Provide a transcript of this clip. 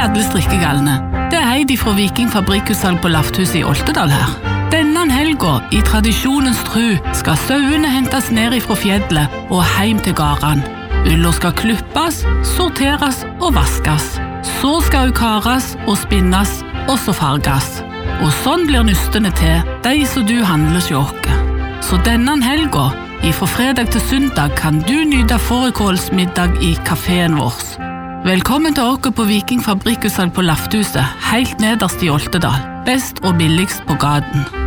alle strikkegalne. Det Heidi fra Viking Fabrikkutsalg på Lafthuset i Oltedal her. Denne helga, i tradisjonens tru, skal sauene hentes ned fra fjellet og heim til gårdene. Ulla skal klippes, sorteres og vaskes. Så skal hun kares og spinnes, og så farges. Og sånn blir nystene til, de som du handler hos oss. Så denne helga, fra fredag til søndag, kan du nyte fårikålsmiddag i kaféen vår. Velkommen til oss på Viking Fabrikkutsalg på Lafthuset, helt nederst i Oltedal. Best og billigst på gaten.